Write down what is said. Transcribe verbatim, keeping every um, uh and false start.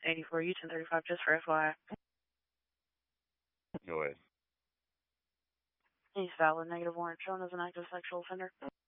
eighty-four U ten thirty-five, just for F Y I. Go ahead. He's valid, negative warrant shown as an active sexual offender.